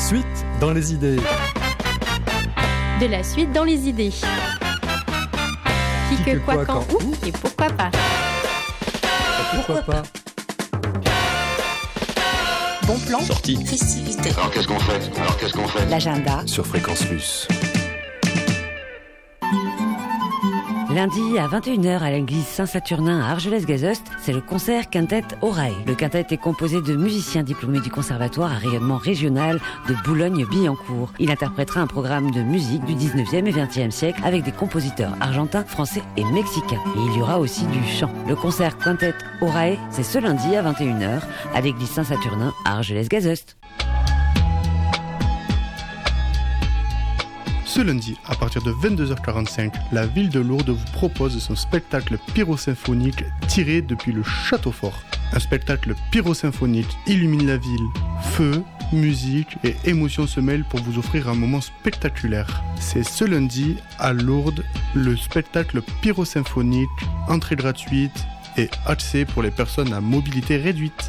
Suite dans les idées. De la suite dans les idées. Qui, que, quoi, quand, où et pourquoi pas. Pourquoi pas. Bon plan. Sortie. Festivité. Alors qu'est-ce qu'on fait L'agenda. Sur Fréquence Plus. Lundi à 21h à l'église Saint-Saturnin à Argelès-Gazost, c'est le concert Quintet Orae. Le quintet est composé de musiciens diplômés du conservatoire à rayonnement régional de Boulogne-Billancourt. Il interprétera un programme de musique du 19e et 20e siècle avec des compositeurs argentins, français et mexicains. Et il y aura aussi du chant. Le concert Quintet Orae, c'est ce lundi à 21h à l'église Saint-Saturnin à Argelès-Gazost. Ce lundi, à partir de 22h45, la ville de Lourdes vous propose son spectacle pyrosymphonique tiré depuis le château fort. Un spectacle pyrosymphonique illumine la ville. Feu, musique et émotion se mêlent pour vous offrir un moment spectaculaire. C'est ce lundi, à Lourdes, le spectacle pyrosymphonique, entrée gratuite et accès pour les personnes à mobilité réduite.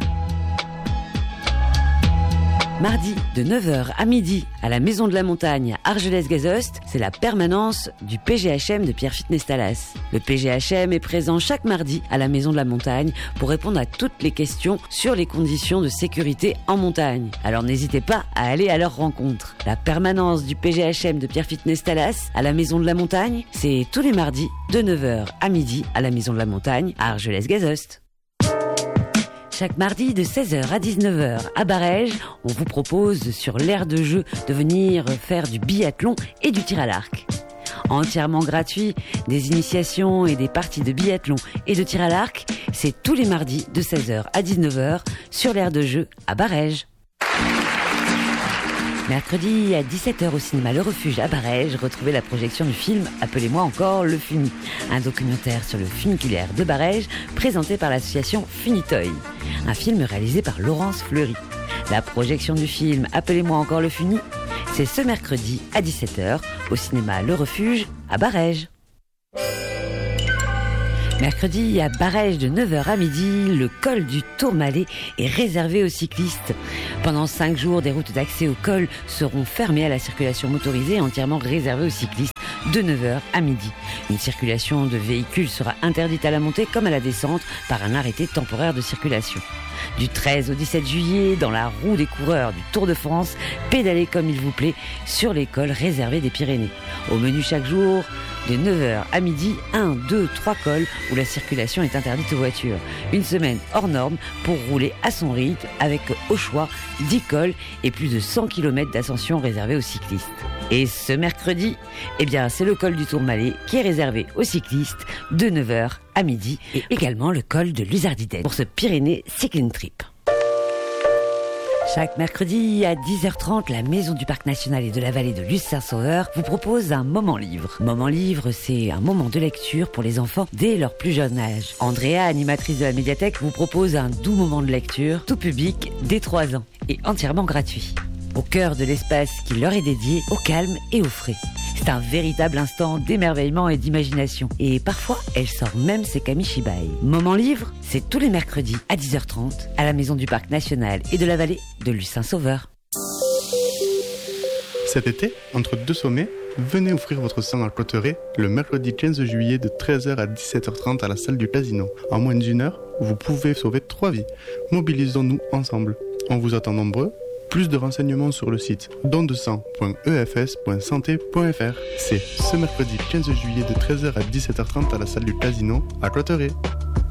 Mardi, de 9h à midi, à la Maison de la Montagne à Argelès-Gazost, c'est la permanence du PGHM de Pierrefitte Nestalas. Le PGHM est présent chaque mardi à la Maison de la Montagne pour répondre à toutes les questions sur les conditions de sécurité en montagne. Alors n'hésitez pas à aller à leur rencontre. La permanence du PGHM de Pierrefitte Nestalas à la Maison de la Montagne, c'est tous les mardis, de 9h à midi, à la Maison de la Montagne à Argelès-Gazost. Chaque mardi de 16h à 19h à Barèges, on vous propose sur l'aire de jeu de venir faire du biathlon et du tir à l'arc. Entièrement gratuit, des initiations et des parties de biathlon et de tir à l'arc, c'est tous les mardis de 16h à 19h sur l'aire de jeu à Barèges. Mercredi à 17h au cinéma Le Refuge à Barèges, retrouvez la projection du film Appelez-moi encore le Funi, un documentaire sur le funiculaire de Barèges présenté par l'association Funitoy, un film réalisé par Laurence Fleury. La projection du film Appelez-moi encore le Funi, c'est ce mercredi à 17h au cinéma Le Refuge à Barèges. Mercredi, à Barèges de 9h à midi, le col du Tourmalet est réservé aux cyclistes. Pendant 5 jours, des routes d'accès au col seront fermées à la circulation motorisée et entièrement réservées aux cyclistes de 9h à midi. Une circulation de véhicules sera interdite à la montée comme à la descente par un arrêté temporaire de circulation. Du 13 au 17 juillet, dans la roue des coureurs du Tour de France, pédalez comme il vous plaît sur les cols réservés des Pyrénées. Au menu chaque jour, de 9h à midi, 1, 2, 3 cols où la circulation est interdite aux voitures. Une semaine hors norme pour rouler à son rythme avec au choix 10 cols et plus de 100 km d'ascension réservés aux cyclistes. Et ce mercredi, c'est le col du Tourmalet qui est réservé aux cyclistes de 9h à midi et également le col de Luzardiden pour ce Pyrénées Cycling Trip. Chaque mercredi à 10h30, la Maison du Parc National et de la Vallée de Luz-Saint-Sauveur vous propose un moment livre. Moment livre, c'est un moment de lecture pour les enfants dès leur plus jeune âge. Andrea, animatrice de la médiathèque, vous propose un doux moment de lecture, tout public, dès 3 ans, et entièrement gratuit. Au cœur de l'espace qui leur est dédié, au calme et au frais. C'est un véritable instant d'émerveillement et d'imagination. Et parfois, elle sort même ses kamishibai. Moment livre, c'est tous les mercredis à 10h30 à la Maison du Parc National et de la Vallée de Luz-Saint-Sauveur. Cet été, entre 2 sommets, venez offrir votre sang à Clotteret le mercredi 15 juillet de 13h à 17h30 à la salle du Casino. En moins d'1 heure, vous pouvez sauver 3 vies. Mobilisons-nous ensemble. On vous attend nombreux. Plus de renseignements sur le site dondesang.efs.santé.fr. C'est ce mercredi 15 juillet de 13h à 17h30 à la salle du Casino à Clotteret.